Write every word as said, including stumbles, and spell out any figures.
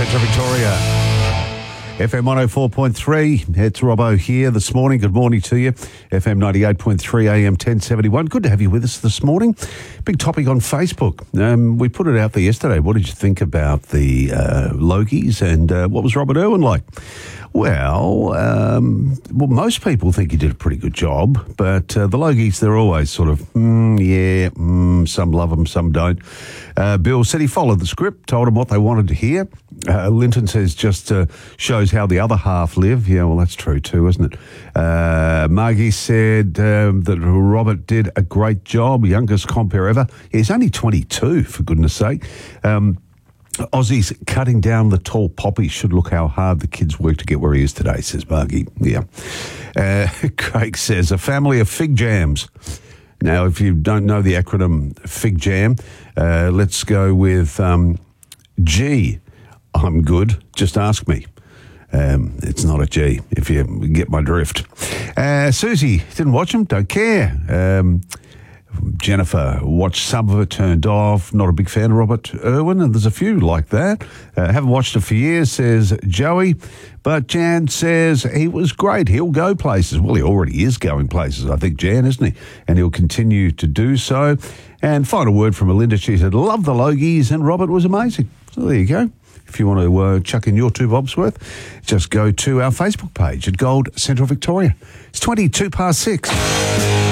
Central Victoria. F M one oh four point three, it's Robbo here this morning. Good morning to you. F M ninety-eight point three, A M ten seventy-one. Good to have you with us this morning. Big topic on Facebook. Um, we put it out there yesterday. What did you think about the uh, Logies and uh, what was Robert Irwin like? Well, um, well, most people think he did a pretty good job, but uh, the Logies, they're always sort of, mm, yeah, mm, some love him, some don't. Uh, Bill said he followed the script, told them what they wanted to hear. Uh, Linton says just uh, shows how the other half live. Yeah, well, that's true too, isn't it? Uh, Margie said um, that Robert did a great job, youngest compere ever. He's only twenty-two, for goodness sake. Um, Aussies cutting down the tall poppies should look how hard the kids work to get where he is today, says Margie. Yeah. Uh, Craig says, a family of fig jams. Now, if you don't know the acronym Fig Jam, uh, let's go with um, G. I'm good. Just ask me. Um, it's not a G, if you get my drift. Uh, Susie, didn't watch them, don't care. Um, Jennifer watched some of it, turned off. Not a big fan of Robert Irwin, and there's a few like that. Uh, haven't watched it for years, says Joey. But Jan says he was great. He'll go places. Well, he already is going places, I think, Jan, isn't he? And he'll continue to do so. And final word from Melinda. She said, love the Logies, and Robert was amazing. So there you go. If you want to uh, chuck in your two bobs worth, just go to our Facebook page at Gold Central Victoria. It's twenty-two past six.